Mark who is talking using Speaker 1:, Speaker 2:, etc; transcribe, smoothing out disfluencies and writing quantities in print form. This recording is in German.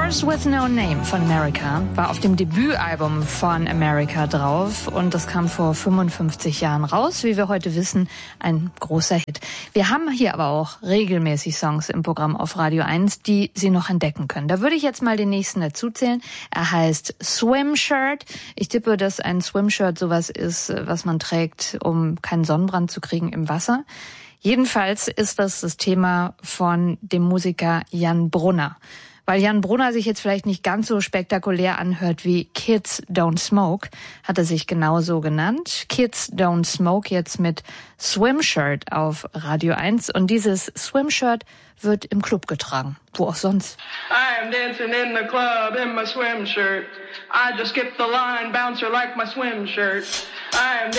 Speaker 1: Stars with No Name von America war auf dem Debütalbum von America drauf und das kam vor 55 Jahren raus. Wie wir heute wissen, ein großer Hit. Wir haben hier aber auch regelmäßig Songs im Programm auf Radio 1, die Sie noch entdecken können. Da würde ich jetzt mal den nächsten dazuzählen. Er heißt Swimshirt. Ich tippe, dass ein Swimshirt sowas ist, was man trägt, um keinen Sonnenbrand zu kriegen im Wasser. Jedenfalls ist das Thema von dem Musiker Jan Brunner. Weil Jan Brunner sich jetzt vielleicht nicht ganz so spektakulär anhört wie Kids Don't Smoke, hat er sich genauso genannt. Kids Don't Smoke jetzt mit Swimshirt auf Radio 1. Und dieses Swimshirt wird im Club getragen. Wo auch sonst.
Speaker 2: I am dancing in the club in my swim shirt. I just skipped the line, bouncer like my swim shirt. I am